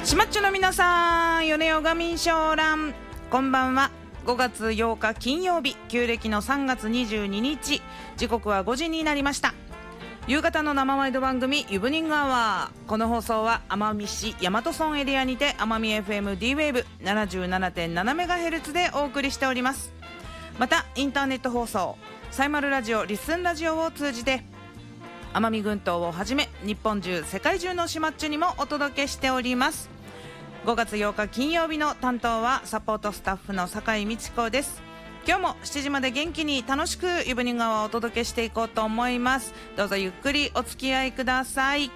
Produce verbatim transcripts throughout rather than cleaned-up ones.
しまっちゅの皆さん、米代が民賞欄こんばんは。ごがつようか金曜日、旧暦のさんがつにじゅうににち、時刻はごじになりました。夕方の生ワイド番組イブニングアワー。この放送は奄美市大和村エリアにて奄美 エフエム D ウェーブ ななじゅうななてんななメガヘルツ でお送りしております。またインターネット放送サイマルラジオリッスンラジオを通じて奄美群島をはじめ日本中世界中のしまっちゅにもお届けしております。ごがつようか金曜日の担当はサポートスタッフの酒井美智子です。今日もしちじまで元気に楽しくイブニングアワーをお届けしていこうと思います。どうぞゆっくりお付き合いください。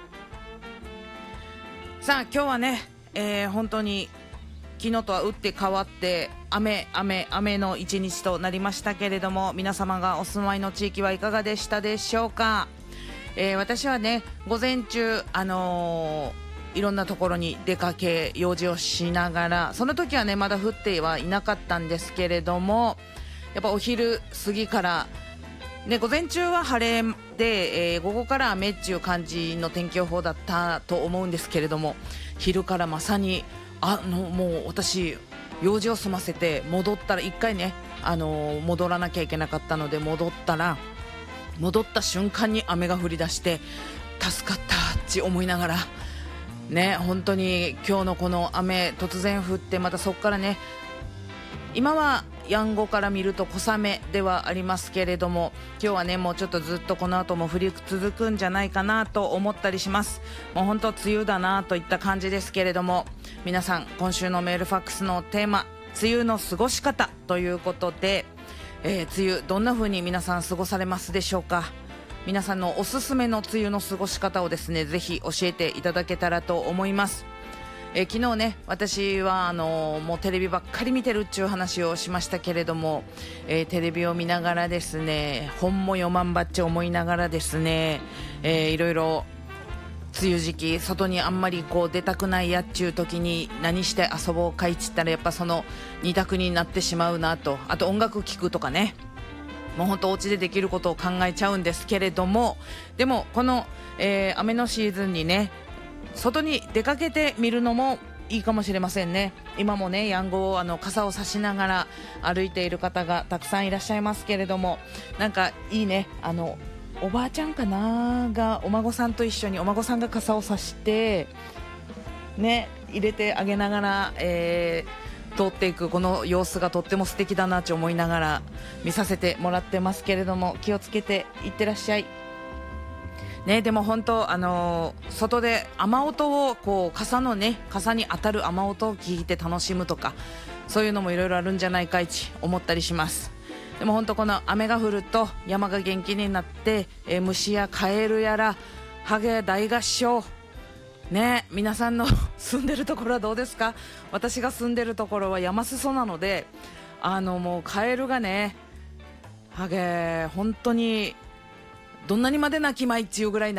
さあ今日はね、えー、本当に昨日とは打って変わって雨雨雨の一日となりましたけれども、皆様がお住まいの地域はいかがでしたでしょうか。えー、私はね午前中あのーいろんなところに出かけ用事をしながら、その時はねまだ降ってはいなかったんですけれども、やっぱお昼過ぎから、ね、午前中は晴れで、えー、午後から雨っていう感じの天気予報だったと思うんですけれども、昼からまさにあのもう私用事を済ませて戻ったら一回ね、あのー、戻らなきゃいけなかったので戻ったら戻った瞬間に雨が降り出して助かったって思いながらね、本当に今日のこの雨突然降って、またそこからね今はやんごから見ると小雨ではありますけれども、今日はねもうちょっとずっとこの後も降り続くんじゃないかなと思ったりします。もう本当梅雨だなといった感じですけれども、皆さん今週のメールファックスのテーマ、梅雨の過ごし方ということで、えー、梅雨どんな風に皆さん過ごされますでしょうか。皆さんのおすすめの梅雨の過ごし方をですねぜひ教えていただけたらと思います。えー、昨日ね私はあのー、もうテレビばっかり見てるっていう話をしましたけれども、えー、テレビを見ながらですね本も読まんばっち思いながらですね、えー、いろいろ梅雨時期外にあんまりこう出たくないやっちゅう時に何して遊ぼうかいっつったらやっぱその二択になってしまうなと。あと音楽聴くとかね、もう本当お家でできることを考えちゃうんですけれども、でもこの、えー、雨のシーズンにね外に出かけてみるのもいいかもしれませんね。今もねやんごをあの傘を差しながら歩いている方がたくさんいらっしゃいますけれども、なんかいいね、あのおばあちゃんかながお孫さんと一緒に、お孫さんが傘を差してね入れてあげながら、えー通っていくこの様子がとっても素敵だなと思いながら見させてもらってますけれども、気をつけていってらっしゃいね。でも本当あのー、外で雨音をこう傘のね傘に当たる雨音を聞いて楽しむとか、そういうのもいろいろあるんじゃないかいち思ったりします。でも本当この雨が降ると山が元気になって、えー、虫やカエルやらハゲ大合唱ね、皆さんの住んでるところはどうですか。私が住んでるところは山裾なので、あのもうカエルがねハゲ本当にどんなにまで鳴きまいっていうぐらい